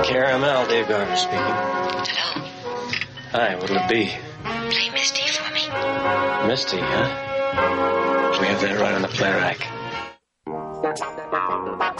Caramel, Dave Garver speaking. Hello. Hi, what'll it be? Play Misty for me. Misty, huh? We have that right on the play rack.